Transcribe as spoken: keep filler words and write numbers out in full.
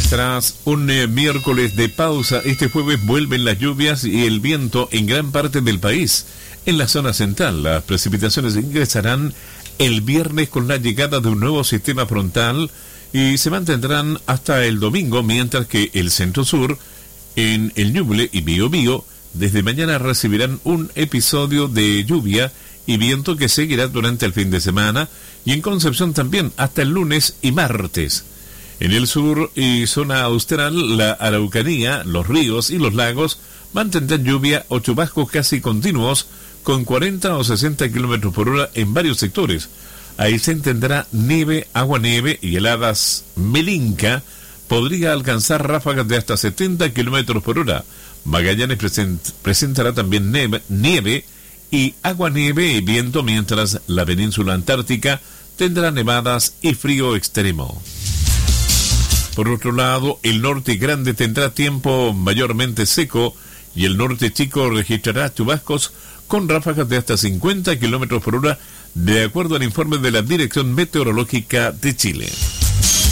Tras un eh, miércoles de pausa, este jueves vuelven las lluvias y el viento en gran parte del país. En la zona central, las precipitaciones ingresarán el viernes con la llegada de un nuevo sistema frontal y se mantendrán hasta el domingo, mientras que el centro-sur, en el Ñuble y Biobío, desde mañana recibirán un episodio de lluvia y viento que seguirá durante el fin de semana, y en Concepción también hasta el lunes y martes. En el sur y zona austral, la Araucanía, los ríos y los lagos mantendrán lluvia o chubascos casi continuos con cuarenta o sesenta kilómetros por hora en varios sectores. Ahí se tendrá nieve, aguanieve y heladas. Melinca podría alcanzar ráfagas de hasta setenta kilómetros por hora. Magallanes present, presentará también nieve, nieve y aguanieve y viento, mientras la península antártica tendrá nevadas y frío extremo. Por otro lado, el norte grande tendrá tiempo mayormente seco y el norte chico registrará chubascos con ráfagas de hasta cincuenta kilómetros por hora, de acuerdo al informe de la Dirección Meteorológica de Chile.